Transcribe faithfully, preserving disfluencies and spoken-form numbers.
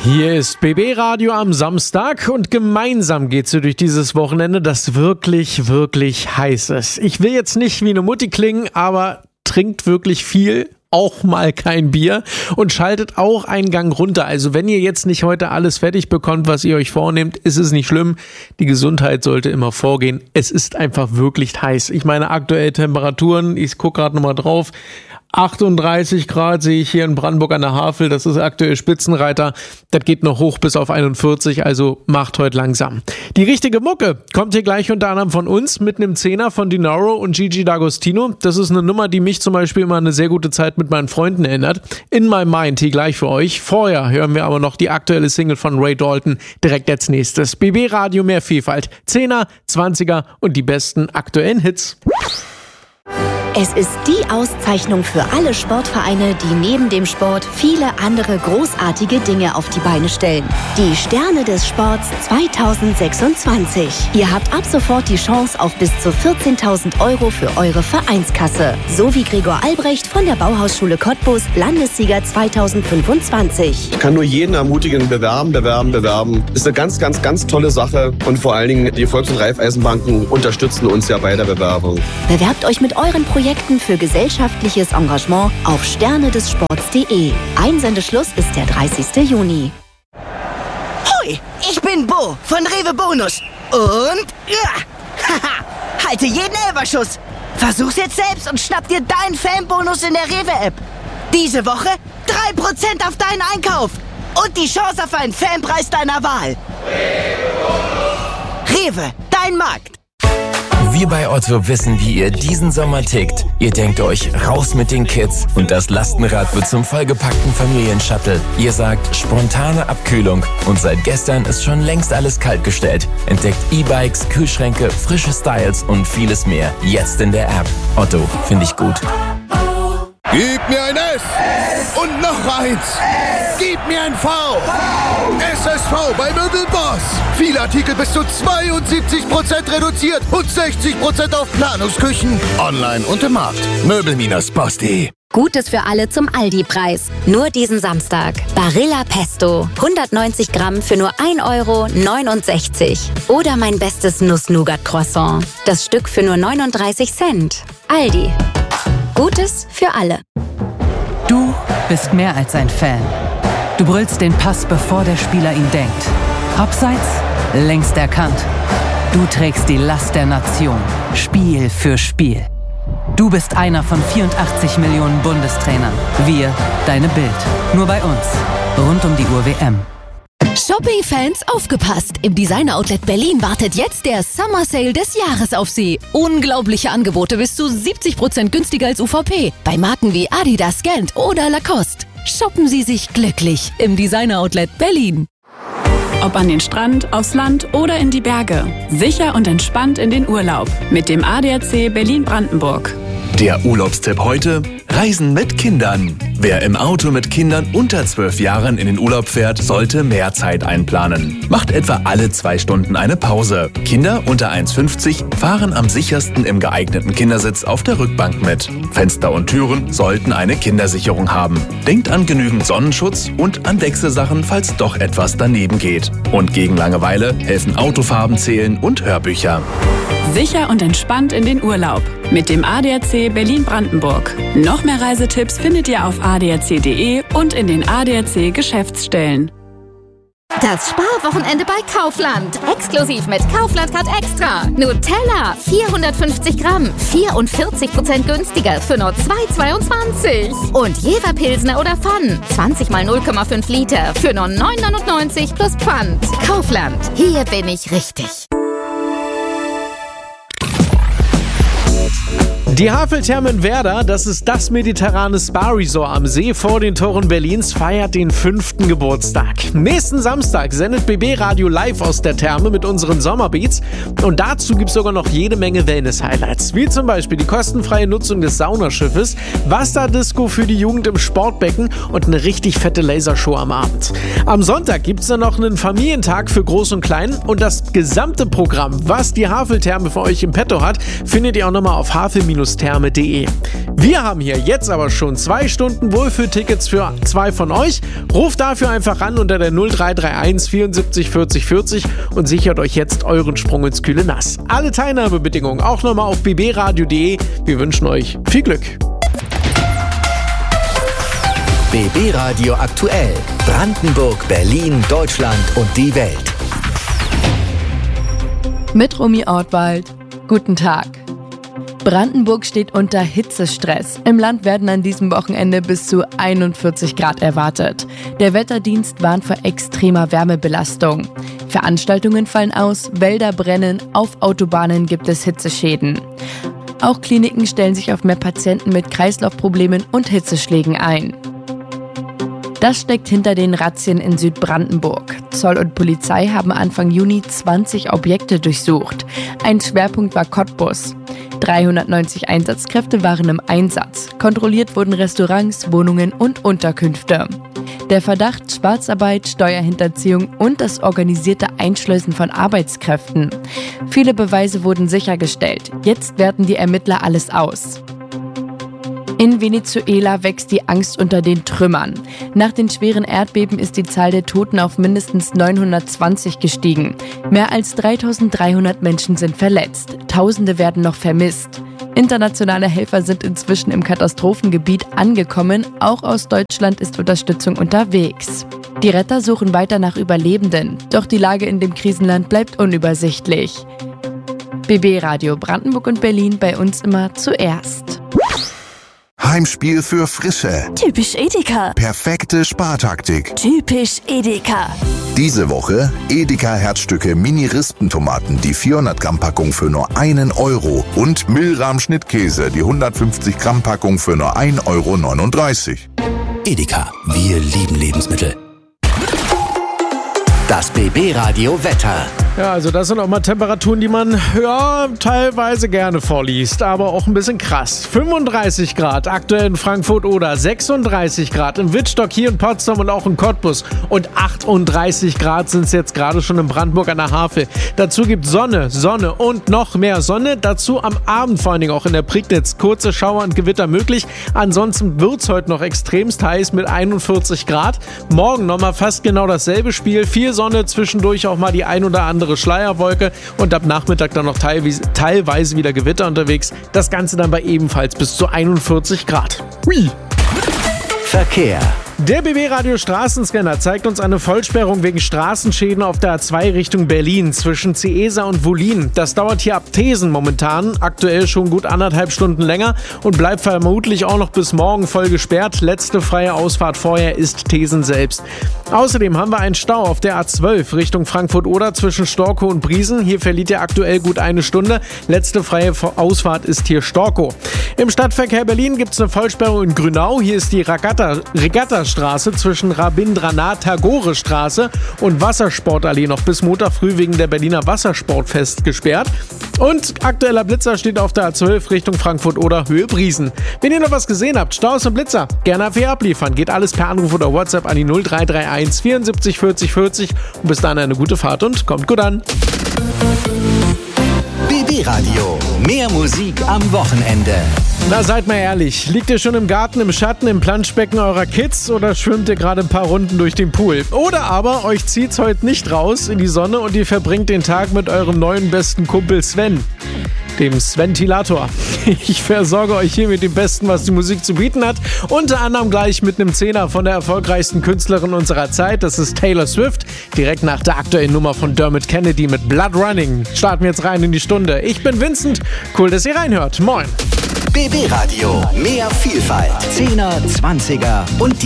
Hier ist B B Radio am Samstag und gemeinsam geht's so durch dieses Wochenende, das wirklich, wirklich heiß ist. Ich will jetzt nicht wie eine Mutti klingen, aber trinkt wirklich viel, auch mal kein Bier und schaltet auch einen Gang runter. Also wenn ihr jetzt nicht heute alles fertig bekommt, was ihr euch vornehmt, ist es nicht schlimm. Die Gesundheit sollte immer vorgehen. Es ist einfach wirklich heiß. Ich meine, aktuelle Temperaturen, ich gucke gerade nochmal drauf, achtunddreißig Grad sehe ich hier in Brandenburg an der Havel, das ist aktuell Spitzenreiter, das geht noch hoch bis auf einundvierzig, also macht heute langsam. Die richtige Mucke kommt hier gleich unter anderem von uns mit einem Zehner von Dinaro und Gigi D'Agostino. Das ist eine Nummer, die mich zum Beispiel immer an eine sehr gute Zeit mit meinen Freunden erinnert. In My Mind, hier gleich für euch. Vorher hören wir aber noch die aktuelle Single von Ray Dalton direkt als nächstes. B B Radio, mehr Vielfalt. Zehner, Zwanziger und die besten aktuellen Hits. Es ist die Auszeichnung für alle Sportvereine, die neben dem Sport viele andere großartige Dinge auf die Beine stellen. Die Sterne des Sports zweitausendsechsundzwanzig. Ihr habt ab sofort die Chance auf bis zu vierzehntausend Euro für eure Vereinskasse. So wie Gregor Albrecht von der Bauhausschule Cottbus, Landessieger zweitausendfünfundzwanzig. Ich kann nur jeden ermutigen, bewerben, bewerben, bewerben. Ist eine ganz, ganz, ganz tolle Sache. Und vor allen Dingen, die Volks- und Raiffeisenbanken unterstützen uns ja bei der Bewerbung. Bewerbt euch mit euren Projekten für gesellschaftliches Engagement auf sterne des sports punkt de. Einsendeschluss ist der dreißigster Juni. Hoi, ich bin Bo von Rewe Bonus. Und ja, haha, halte jeden Elferschuss. Versuch's jetzt selbst und schnapp dir deinen Fanbonus in der Rewe-App. Diese Woche drei Prozent auf deinen Einkauf und die Chance auf einen Fanpreis deiner Wahl. Rewe, dein Markt. Wir bei Otto wissen, wie ihr diesen Sommer tickt. Ihr denkt euch, raus mit den Kids und das Lastenrad wird zum vollgepackten Familienshuttle. Ihr sagt, spontane Abkühlung und seit gestern ist schon längst alles kaltgestellt. Entdeckt E-Bikes, Kühlschränke, frische Styles und vieles mehr. Jetzt in der App. Otto, finde ich gut. Gib mir ein S und noch eins. Gib mir ein V. S S V bei Möbelboss. Viele Artikel bis zu zweiundsiebzig Prozent reduziert und sechzig Prozent auf Planungsküchen. Online und im Markt. Möbel Boss punkt de. Gutes für alle zum Aldi-Preis. Nur diesen Samstag. Barilla Pesto. hundertneunzig Gramm für nur ein Euro neunundsechzig. Oder mein bestes Nuss-Nougat-Croissant. Das Stück für nur neununddreißig Cent. Aldi. Gutes für alle. Du bist mehr als ein Fan. Du brüllst den Pass, bevor der Spieler ihn denkt. Abseits, längst erkannt. Du trägst die Last der Nation, Spiel für Spiel. Du bist einer von vierundachtzig Millionen Bundestrainern. Wir, deine Bild. Nur bei uns. Rund um die Uhr W M. Shopping-Fans, aufgepasst! Im Designer-Outlet Berlin wartet jetzt der Summer Sale des Jahres auf Sie. Unglaubliche Angebote bis zu siebzig Prozent günstiger als U V P. Bei Marken wie Adidas, Gant oder Lacoste. Shoppen Sie sich glücklich im Designer-Outlet Berlin. Ob an den Strand, aufs Land oder in die Berge. Sicher und entspannt in den Urlaub. Mit dem A D A C Berlin-Brandenburg. Der Urlaubstipp heute: Reisen mit Kindern. Wer im Auto mit Kindern unter zwölf Jahren in den Urlaub fährt, sollte mehr Zeit einplanen. Macht etwa alle zwei Stunden eine Pause. Kinder unter eins Komma fünfzig fahren am sichersten im geeigneten Kindersitz auf der Rückbank mit. Fenster und Türen sollten eine Kindersicherung haben. Denkt an genügend Sonnenschutz und an Wechselsachen, falls doch etwas daneben geht. Und gegen Langeweile helfen Autofarben zählen und Hörbücher. Sicher und entspannt in den Urlaub. Mit dem A D A C Berlin-Brandenburg. Noch mehr Reisetipps findet ihr auf a d a c punkt de und in den A D A C Geschäftsstellen. Das Sparwochenende bei Kaufland. Exklusiv mit Kaufland Card Extra. Nutella vierhundertfünfzig Gramm, vierundvierzig Prozent günstiger für nur zwei Euro zweiundzwanzig. Und Jever Pilsner oder Pfann, zwanzig mal null Komma fünf Liter für nur neun Euro neunundneunzig plus Pfand. Kaufland, hier bin ich richtig. Die Haveltherme in Werder, das ist das mediterrane Spa-Resort am See vor den Toren Berlins, feiert den fünften Geburtstag. Nächsten Samstag sendet B B Radio live aus der Therme mit unseren Sommerbeats. Und dazu gibt es sogar noch jede Menge Wellness-Highlights, wie zum Beispiel die kostenfreie Nutzung des Saunaschiffes, Wasserdisco für die Jugend im Sportbecken und eine richtig fette Lasershow am Abend. Am Sonntag gibt es dann noch einen Familientag für Groß und Klein und das gesamte Programm, was die Haveltherme für euch im Petto hat, findet ihr auch nochmal auf havel therme punkt de. Wir haben hier jetzt aber schon zwei Stunden Wohlfühltickets für zwei von euch. Ruft dafür einfach an unter der null drei drei eins vierundsiebzig vierzig vierzig und sichert euch jetzt euren Sprung ins kühle Nass. Alle Teilnahmebedingungen auch nochmal auf b b radio punkt de. Wir wünschen euch viel Glück. B B Radio aktuell. Brandenburg, Berlin, Deutschland und die Welt. Mit Romy Ortwald. Guten Tag. Brandenburg steht unter Hitzestress. Im Land werden an diesem Wochenende bis zu einundvierzig Grad erwartet. Der Wetterdienst warnt vor extremer Wärmebelastung. Veranstaltungen fallen aus, Wälder brennen, auf Autobahnen gibt es Hitzeschäden. Auch Kliniken stellen sich auf mehr Patienten mit Kreislaufproblemen und Hitzeschlägen ein. Das steckt hinter den Razzien in Südbrandenburg. Zoll und Polizei haben Anfang Juni zwanzig Objekte durchsucht. Ein Schwerpunkt war Cottbus. dreihundertneunzig Einsatzkräfte waren im Einsatz. Kontrolliert wurden Restaurants, Wohnungen und Unterkünfte. Der Verdacht Schwarzarbeit, Steuerhinterziehung und das organisierte Einschleusen von Arbeitskräften. Viele Beweise wurden sichergestellt. Jetzt werten die Ermittler alles aus. In Venezuela wächst die Angst unter den Trümmern. Nach den schweren Erdbeben ist die Zahl der Toten auf mindestens neunhundertzwanzig gestiegen. Mehr als dreitausenddreihundert Menschen sind verletzt. Tausende werden noch vermisst. Internationale Helfer sind inzwischen im Katastrophengebiet angekommen. Auch aus Deutschland ist Unterstützung unterwegs. Die Retter suchen weiter nach Überlebenden. Doch die Lage in dem Krisenland bleibt unübersichtlich. B B Radio Brandenburg und Berlin, bei uns immer zuerst. Heimspiel für Frische. Typisch Edeka. Perfekte Spartaktik. Typisch Edeka. Diese Woche Edeka Herzstücke Mini-Rispentomaten, die vierhundert Gramm Packung für nur einen Euro und Milram Schnittkäse, die hundertfünfzig Gramm Packung für nur ein Euro neununddreißig. Edeka, wir lieben Lebensmittel. Das B B Radio Wetter. Ja, also das sind auch mal Temperaturen, die man ja teilweise gerne vorliest, aber auch ein bisschen krass. fünfunddreißig Grad aktuell in Frankfurt oder sechsunddreißig Grad in Wittstock, hier in Potsdam und auch in Cottbus und achtunddreißig Grad sind es jetzt gerade schon in Brandenburg an der Havel. Dazu gibt Sonne, Sonne und noch mehr Sonne. Dazu am Abend vor allen Dingen auch in der Prignitz kurze Schauer und Gewitter möglich. Ansonsten wird es heute noch extremst heiß mit einundvierzig Grad. Morgen nochmal fast genau dasselbe Spiel. Viel Sonne, zwischendurch auch mal die ein oder andere Schleierwolke und ab Nachmittag dann noch teilweise, teilweise wieder Gewitter unterwegs. Das Ganze dann bei ebenfalls bis zu einundvierzig Grad. Hui. Verkehr. Der B B-Radio Straßenscanner zeigt uns eine Vollsperrung wegen Straßenschäden auf der A zwei Richtung Berlin zwischen Ciesa und Wollin. Das dauert hier ab Thesen momentan, aktuell schon gut anderthalb Stunden länger und bleibt vermutlich auch noch bis morgen voll gesperrt. Letzte freie Ausfahrt vorher ist Thesen selbst. Außerdem haben wir einen Stau auf der A zwölf Richtung Frankfurt-Oder zwischen Storkow und Briesen. Hier verliert er aktuell gut eine Stunde. Letzte freie Ausfahrt ist hier Storkow. Im Stadtverkehr Berlin gibt es eine Vollsperrung in Grünau. Hier ist die Regatta, Regatta Straße zwischen Rabindranath-Tagore-Straße und Wassersportallee noch bis Montag früh wegen der Berliner Wassersportfest gesperrt. Und aktueller Blitzer steht auf der A zwölf Richtung Frankfurt-Oder Höhe Briesen. Wenn ihr noch was gesehen habt, Staus und Blitzer, gerne A F abliefern. Geht alles per Anruf oder WhatsApp an die null drei drei eins vierundsiebzig vierzig vierzig und bis dahin eine gute Fahrt und kommt gut an. B B Radio, mehr Musik am Wochenende. Na, seid mal ehrlich, liegt ihr schon im Garten, im Schatten, im Planschbecken eurer Kids oder schwimmt ihr gerade ein paar Runden durch den Pool? Oder aber euch zieht's heute nicht raus in die Sonne und ihr verbringt den Tag mit eurem neuen besten Kumpel Sven, dem Sventilator. Ich versorge euch hier mit dem Besten, was die Musik zu bieten hat. Unter anderem gleich mit einem Zehner von der erfolgreichsten Künstlerin unserer Zeit. Das ist Taylor Swift. Direkt nach der aktuellen Nummer von Dermot Kennedy mit Blood Running. Starten wir jetzt rein in die Stunde. Ich bin Vincent. Cool, dass ihr reinhört. Moin. B B Radio. Mehr Vielfalt. Zehner, Zwanziger und die